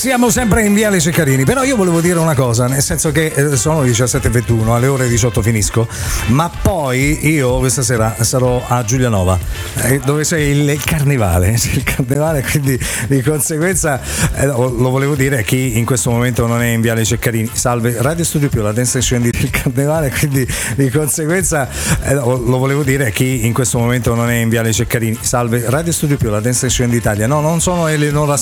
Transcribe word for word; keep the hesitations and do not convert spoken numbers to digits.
siamo sempre in Viale Ceccarini, però io volevo dire una cosa, nel senso che eh, sono diciassette e ventuno, alle ore diciotto finisco, ma poi io questa sera sarò a Giulianova, eh, dove c'è il, il carnevale, c'è il carnevale, quindi di conseguenza eh, lo volevo dire a chi in questo momento non è in Viale Ceccarini. Salve, Radio Studio Più, la dance station di il carnevale, quindi di conseguenza eh, lo volevo dire a chi in questo momento non è in Viale Ceccarini. Salve, Radio Studio Più, la dance station d'Italia. No, non sono Eleonora